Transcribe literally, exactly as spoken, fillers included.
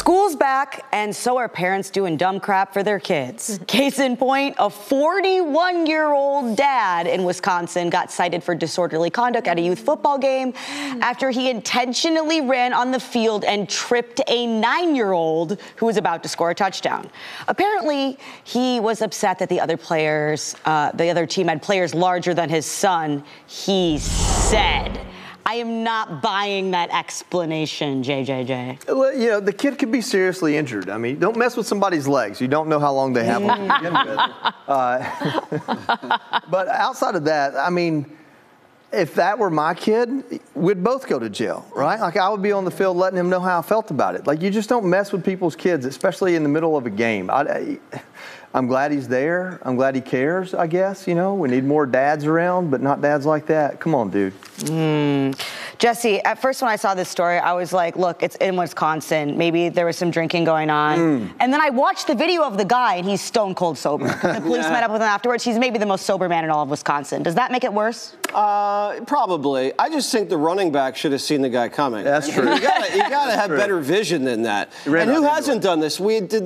School's back, and so are parents doing dumb crap for their kids. Case in point, a forty-one-year-old dad in Wisconsin got cited for disorderly conduct at a youth football game after he intentionally ran on the field and tripped a nine-year-old who was about to score a touchdown. Apparently, he was upset that the other players, uh, the other team had players larger than his son, he said. I am not buying that explanation, J J J. Well, you know, the kid could be seriously injured. I mean, don't mess with somebody's legs. You don't know how long they have them to begin with. Uh, but outside of that, I mean, if that were my kid, we'd both go to jail, right? Like, I would be on the field letting him know how I felt about it. Like, you just don't mess with people's kids, especially in the middle of a game. I, I, I'm glad he's there. I'm glad he cares, I guess. You know, we need more dads around, but not dads like that. Come on, dude. Mm. Jesse, at first when I saw this story, I was like, look, it's in Wisconsin. Maybe there was some drinking going on. Mm. And then I watched the video of the guy, and he's stone cold sober. The police yeah. met up with him afterwards. He's maybe the most sober man in all of Wisconsin. Does that make it worse? Uh, probably. I just think the running back should have seen the guy coming. That's true. You gotta, you gotta have true. better vision than that. And who hasn't done this? We did